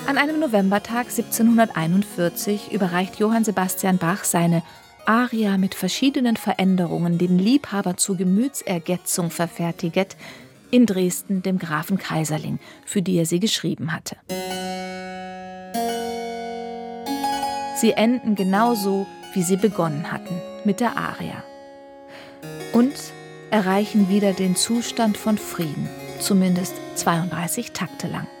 An einem Novembertag 1741 überreicht Johann Sebastian Bach seine Aria mit verschiedenen Veränderungen, den Liebhaber zur Gemütsergetzung verfertiget, in Dresden dem Grafen Kaiserling, für die er sie geschrieben hatte. Sie enden genauso, wie sie begonnen hatten, mit der Aria. Und erreichen wieder den Zustand von Frieden, zumindest 32 Takte lang.